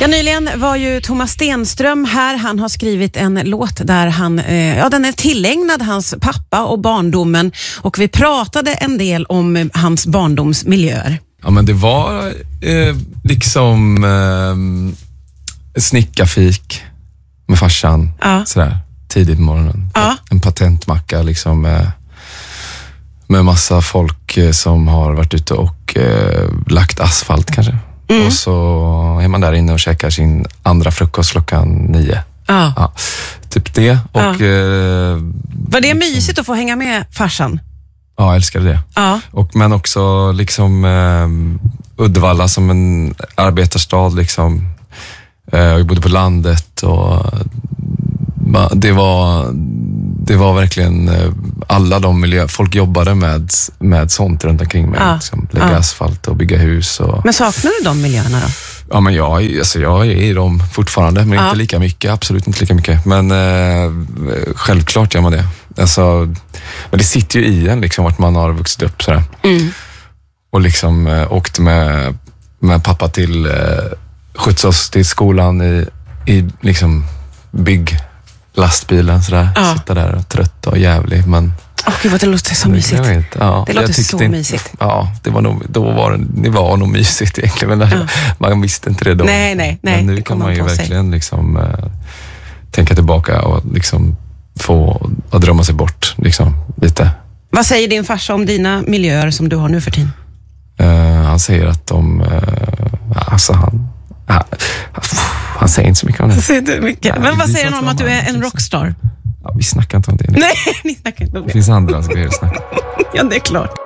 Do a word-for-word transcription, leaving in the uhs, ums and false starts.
Ja, nyligen var ju Thomas Stenström här. Han har skrivit en låt där han, eh, ja, den är tillägnad hans pappa och barndomen. Och vi pratade en del om hans barndomsmiljöer. Ja, men det var eh, liksom eh, snickarfik med farsan. Ja. Sådär, tidigt på morgonen. Ja. En patentmacka liksom med, med massa folk eh, som har varit ute och eh, lagt asfalt kanske. Mm. Och så är man där inne och käkar sin andra frukost klockan nio. Ja. Ja, typ det. Och, Ja. eh, Var det mysigt att få hänga med farsan? Ja, jag älskade det. Ja. Och, men också liksom eh, Uddevalla som en arbetarstad liksom. Eh, jag bodde på landet och ma, det var det var verkligen eh, alla de miljöer. Folk jobbade med, med sånt runt omkring mig. Ja. Liksom, lägga Ja. asfalt och bygga hus. Och, Men saknar du de miljöerna då? ja, men jag, alltså jag är i dem fortfarande, men Ja. inte lika mycket. Absolut inte lika mycket. Men eh, självklart gör man det. Alltså, men det sitter ju i en liksom, vart man har vuxit upp sådär. Mm. Och liksom eh, åkt med, med pappa till eh, skjuts oss till skolan i, i liksom bygglastbilen sådär. Ja. Sitta där och trött och jävlig, men Åh gud vad det låter så mysigt. jag vet, ja, Det låter jag tyckte så inte- mysigt. Ja, det var nog, då var det, det var nog mysigt egentligen, men Ja. man visste inte det då. Nej, nej, nej. Men nu det kan kommer man ju på sig. verkligen liksom eh, tänka tillbaka och liksom få att drömma sig bort liksom lite. Vad säger din farsa om dina miljöer som du har nu för tiden? Eh, han säger att de, eh, alltså han, han, han säger inte så mycket om det. Säger du mycket? Nej, Men vad vi säger han pratar om att du om är annat, en liksom. rockstar? Ja, vi snackar inte om det nu. Nej, ni snackar inte om Det det. finns andra som behöver snacka. Ja, det är klart.